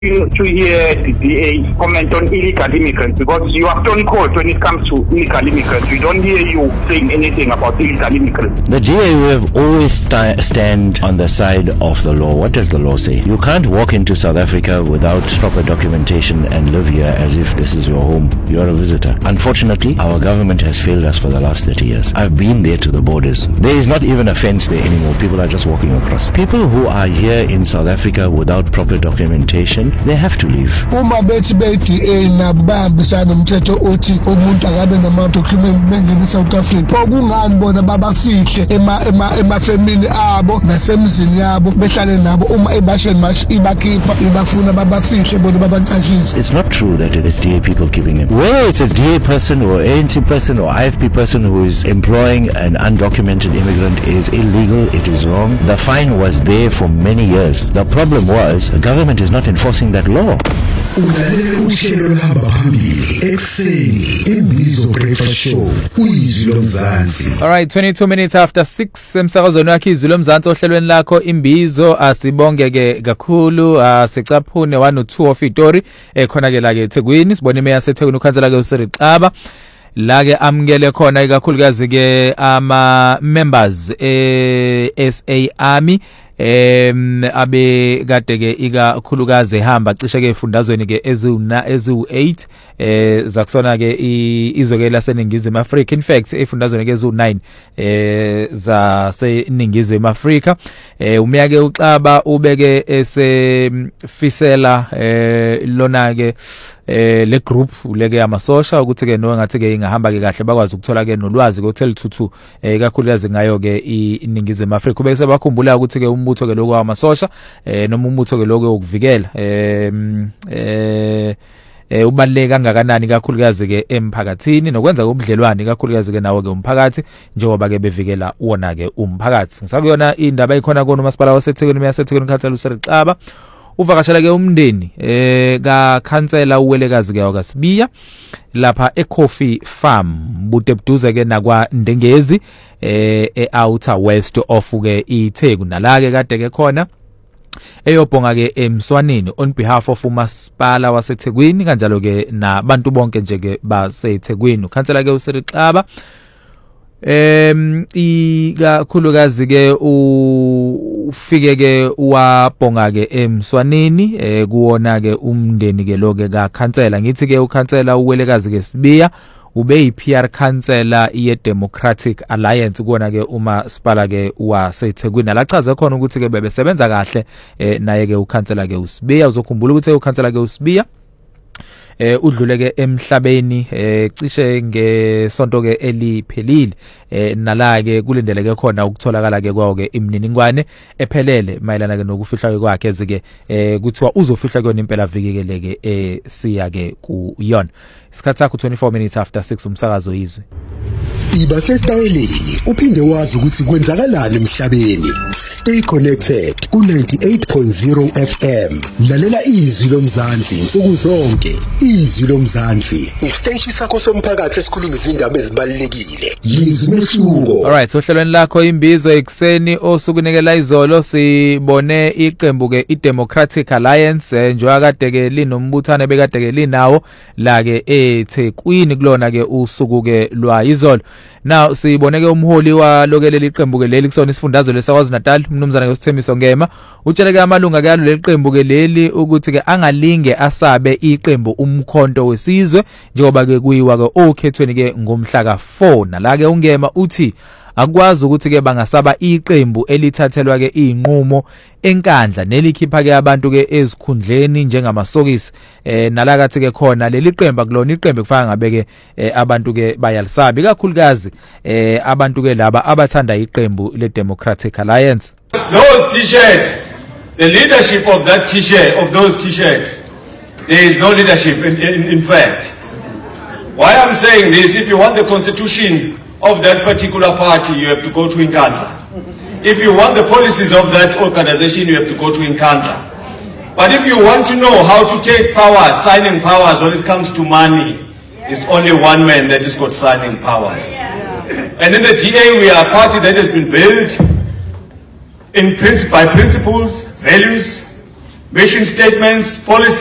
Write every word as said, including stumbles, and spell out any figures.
to hear the D A comment on illegal immigrants, because you are stone cold when it comes to illegal immigrants. We don't hear you saying anything about illegal immigrants. The D A have always st- stand on the side of the law. What does the law say? You can't walk into South Africa without proper documentation and live here as if this is your home. You're a visitor. Unfortunately, our government has failed us for the last thirty years. I've been there to the borders. There is not even a fence there anymore. People are just walking across. People who are here in South Africa without proper documentation, they have to leave. Uma bethi bethi na bahambisana umthetho othi umuntu akabe nama document mengene South Africa. Okungani bona babafihle ema ema emafamily abo nasemzini yabo behlale nabo uma ebasheni mash ibakhipha ibafuna babafihle bona babaqashise. It's not true that it is D A people keeping him. Whether it's a D A person or A N C person or I F P person who is employing an undocumented immigrant, it is illegal, it is wrong. The fine was there for many years. The problem was the government is not enforcing that law. Ulalele uhlelo lahamba phambili ekseni Imbizo Breakfast Show uYizwi loMzansi. All right, twenty-two minutes after six emsakazweni wakhe iZwi loMzansi ohlelweni lakho Imbizo. Asibongeke kakhulu, asicaphune one or two of itori ekhona ke la ke eThekwini. Sibone imeya seThekwini ukhansela ke uSiri Xaba la ke amukele khona ikakhulukazi ke ama members e S A Army em abe kade ke ikakhulukazi ehamba cishe ke efundazweni ke eziwuna eziwu eight eh zakusona ke izwe ke laseningizimu Africa. In fact efundazweni ke eziwu nine eh za seningizimu Africa. eh umeya ke uXaba ubeke esefisela eh lona ke eh le group uleke amasosha ukuthi ke no ngathi ke ingahamba ke kahle bakwazi ukuthola ke nolwazi ko tell thuthu eh kakhulukazi ngayo ke iningizimu Africa. Kube sebakhumbula ukuthi ke umbutho ke lokho amasosha eh noma umbutho ke lokho okuvikela eh eh eh ubaluleke kangakanani kakhulukazi ke emphakathini nokwenza ubudlelwane kakhulukazi ke nawo ke umphakathi njengoba ke bevikela wona ke umphakathi. Ngisakuyona indaba ekhona kona uMasipala waseThekwini uMayaseThekwini ukhansela uSiri Xaba uvakashela ke umndeni eh ka khansela uwelekazi ke wakasibiya lapha eCoffee Farm butebuduze ke nakwa Ndengezi eh eOuter West of ke iTheku nala ke kade ke khona eyobhonga ke eMswanini on behalf of uMasipala waseThekwini kanjalo ke nabantu bonke nje ke baseThekwini. Ukhansela ke uSiri Xaba em ikakhulukazi ke ufike ke wabhonga ke eMswanini eh kuona ke umndeni ke loke ka khansela. Ngithi ke ukhansela uwelekazi ke Sibiya ube yi P R khansela ye Democratic Alliance kuona ke uMasipala ke waseThekwini. Lachaza khona ukuthi ke bebesebenza kahle eh naye ke ukhansela ke uSibiya. Uzokhumbula ukuthi ukhansela ke uSibiya eh udlule ke emhlabeni eh cishe ngesonto ke eliphelile eh nala ke kulindeleke khona ukutholakala ke kwawo ke imininingwane ephelele mayelana ke nokufihlwa kwakhe ezike eh kuthiwa uzofihla kuyona impela viki ke leke eh siya ke kuyona. Isikhathi sakho twenty-four minutes after six umsakazo izwe. Iba sesitayeleni uphinde wazi ukuthi kwenzakalani emhlabeni. Stay connected ku ninety-eight point zero F M. Lalela iZwi loMzansi insuku zonke. iZwi loMzansi isiteshi sakho somphakathi esikhuluma izindaba ezibalekile. Yizwi mehluko. All right, so hlelweni lakho Imbizo ekseni osukunikela izolo sibone iqembu ke iDemocratic Alliance njengoba kade ke linombuthane bekade ke linawo la ke eThekwini kulona ke usuku ke lwa izolo. Now sibone ke umholi wa lokeleli iqembu ke leli kusona isifundazwe leSakwaZulu Natal umnumzana ke uSithembiso Ngema utshele ke amalunga ke leli qembu ke leli ukuthi ke angalinge asabe iqembu umkhonto wesizwe njengoba ke kuyiwa ke okhethweni ke ngomhla ka four. Nala ke uNgema uthi akwazi ukuthi ke bangasaba iqembu elithathelwa ke inqumo enkandla nelikhipha ke abantu ke ezikhundleni njengamasokisi eh nalakathi ke khona leli qembu kulona iqembu kufaka ngabe ke eh, abantu ke bayalisabi kakhulukazi eh abantu ke laba abathanda iqembu le Democratic Alliance. Those t-shirts, the leadership of that t-shirt, of those t-shirts, there is no leadership in, in, in fact. Why I'm saying this, if you want the constitution of that particular party, you have to go to Inkandla. If you want the policies of that organization, you have to go to Inkandla. But if you want to know how to take powers, signing powers when it comes to money, it's only one man that has got signing powers. And in the D A, we are a party that has been built in princi- by principles, values, mission statements, policies,